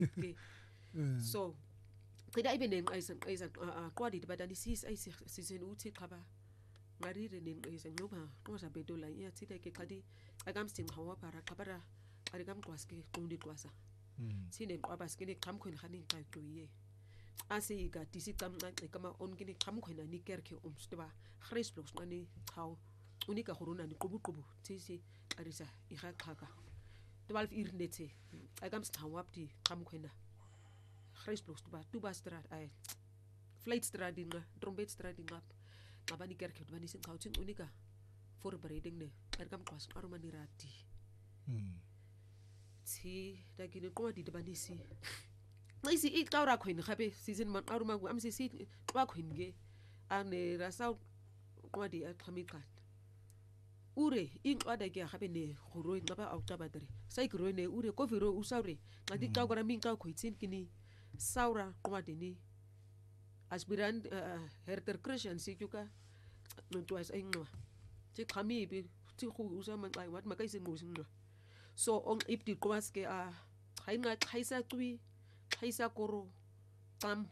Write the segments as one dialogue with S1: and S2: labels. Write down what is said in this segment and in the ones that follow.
S1: okay so qida ibe nenqayisa qwadi dibadanisi ayisizeni uthi qaba ngarire nenqayisa ngoba qoza bedola iyathita ke qadi akamsidinga hawapara qabara qali kamqwaske qundi qwasa sine qwaba skini qhamkhweni khani qaqiye asika disicamnqaxe kama onkini qhamkhwena nikerke umstba khris blocks qani chaw unika khuruna niqubuqubu thisi qarisa ikhaqhaka 12 irnethe akamsidhawapti qhamkhwena khris blocks tuba strat ay flight strat dinga trompet strat dinga abani kerke dubani sinqawthin unika voorbereiding ne qamqwas qarumani rati thi dagini qwadi dibanisi ngisi iqawra khwini khabe season man qaruma ku amsisi qwa khwini ke ane rasa qwadi aqhamiqat ure inqwada ke khabe ne khuro ngaba awqabadre saykro ne ure kofiro usawre ngadi qawra minqa khwitsin kini saura qwadi ni aspirant herter christian sikuka notwas ayinqwa thi qhamibi thi khu usama nqa wathi makayisimusi nqwa so on ibdi qwaske a khayinqa khayisa cwi khayisa koro tam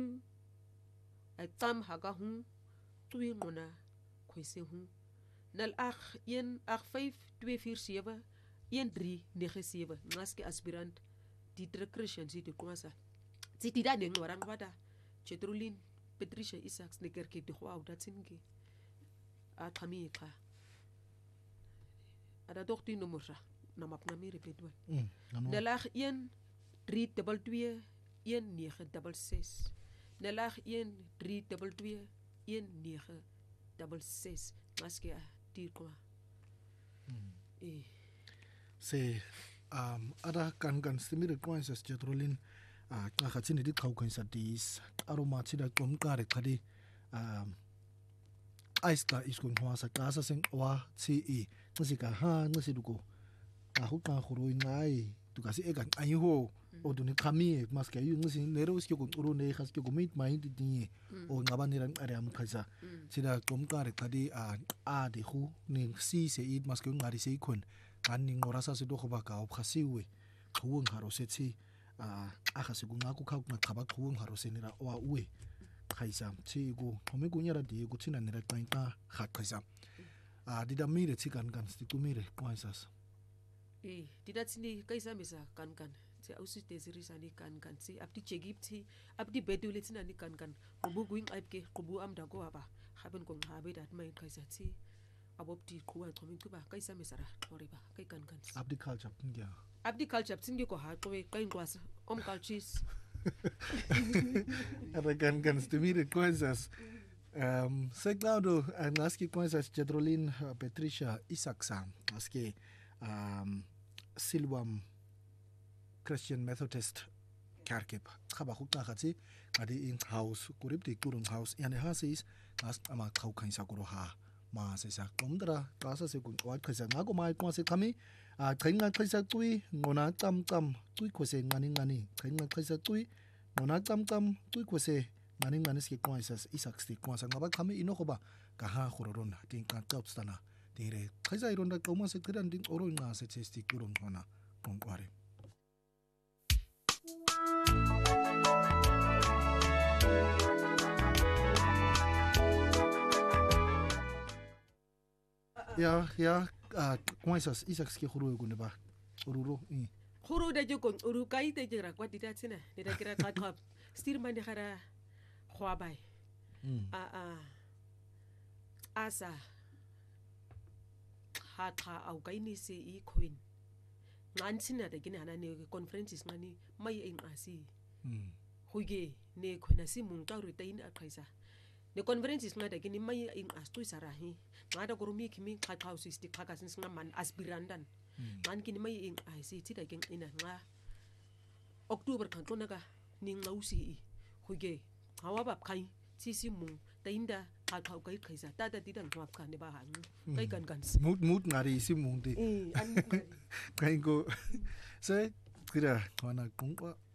S1: tam haga cwi nqona khwese nal akh yen akh 5 247 yen 3 97 ngaske aspirant Dieter Christian si de qwasa tsidida ne ngwarang bada Chetrulin Patricia Isaacs nekerke de khwa udatsinge a qhamiqa ada dokti nomorsa namapnami repetwa nalag 1 322 1966 nalag 1 322 1966 maske diqwa
S2: se ada kan stimire coins Chetrulin xa khatsini di qhawkhensa dis aroma tsida qomqare qadi aista iskun hwasa qasa seng wa tsi ngisika ha ngisiduko ahuqa khuroi ngai tukasi ekan ayiho oduni qami maske yu ngisi nero iske ko quru ne khaske ko mit mai di o ngabani ran are am khaisa tsida qomqare qadi a de khu ning si se id maske ngari se ikon kan ning orasa se do khoba ka obkhasiwe khawung haro setsi akha sikunga ku khawuk ngaqhaba khawung haro senira wa uwe khaisa thiku thome kunyara di ku thina nira qainqa kha khaisa didamire thikan kan stikumire qaisas
S1: didatsini kaisa misa kan tsi ausite zirisani kan tsi abdi chegipti abdi bedule tsina ni kan qubu guing aibke qubu amda go aba haben ko ngabe dat mai kaisa tsi abopti quwa thomi kuba kaisa mesara thoriba kai kan
S2: abdi culture ngya
S1: abdi culture tsingi ko ha qowe qainqwas cultures
S2: ada kan stimire coisas seglado naski coisas Chetrulin Patricia Isaacs naski Silwam Christian Methodist Kerkep khaba khukta khatsi adi in house kurip de kurung house yani hasis as ama khau khaisa kuro ha ma se sa komdra kasa se kun wat khaisa ngago mai ko se khami khainga khaisa tui ngona tam tui khose ngani khainga khaisa tui ngona tam tui khose ngani ske kwaisas Isaacs ti kwasa ngaba khami ino khoba ka ha khororon tin ka topstana dire khaisa ironda koma se tiran din oro nga se chesti kurung hona konkware ya kwaisas Isaacs ke khuru gune ba ururo
S1: khuru de jokon uru kai te jira kwati tatsina ne da kira qatqab stir mande khara khwabai asa kha au kaini se I queen ngantsina da gina ne conferences ngani mai enqasi huge ne khona simun ka ru tain aqhaisa ne conferences ngada gini mai enqastu sarahi ngada kurumi kimi qaqhausi sti qaqasin singaman aspirandan ngan kini mai enqasi tida gen ina nga October kan tonaka ni ngausi huge hawabab kai sisimu tainda qaqhau kai khaisa tata tidan ngap kan ne ba han kai kan
S2: mut ngari simung de kai go se kira kona kongwa